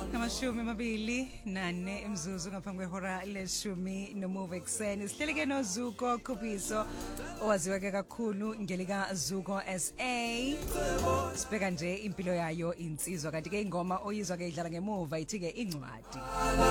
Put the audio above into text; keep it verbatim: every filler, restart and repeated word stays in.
Amashumi amabili nane imzuzu ngaphambi kwehora leshumi nomuva ekuseni sihleleke noZuko Khubiso owaziwa ke kakhulu ngelika Zuko S A. Sibheka nje impilo yayo insizwa kanti ke ingoma oyizwa ke idlala ngemuva ithi ke incwadi.